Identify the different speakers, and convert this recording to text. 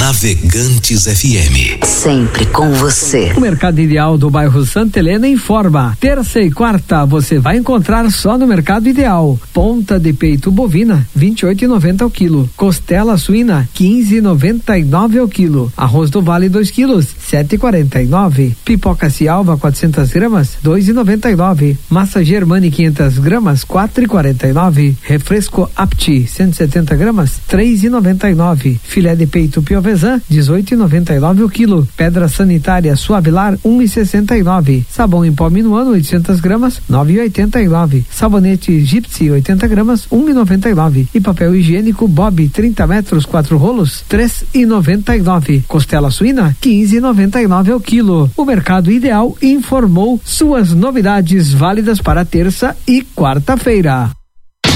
Speaker 1: Navegantes FM.
Speaker 2: Sempre com você.
Speaker 3: O Mercado Ideal do bairro Santa Helena informa: terça e quarta você vai encontrar só no Mercado Ideal. Ponta de peito bovina, 28,90 ao quilo. Costela suína, 15,99 ao quilo. Arroz do Vale, 2 quilos, 7,49. Pipoca Cialva, 400 gramas, 2,99. Massa Germani, 500 gramas, 4,49. Refresco Apti, 170 gramas, 3,99. Filé de peito Piovesan, 18,99 o quilo. Pedra sanitária Suavilar, 1,69. Sabão em pó Minuano, 800 gramas, 9,89. Sabonete Gypsy, 80 gramas, 1,99. E papel higiênico Bob, 30 metros, 4 rolos, 3,99. Costela suína, 15,99 ao quilo. O Mercado Ideal informou suas novidades válidas para terça e quarta-feira.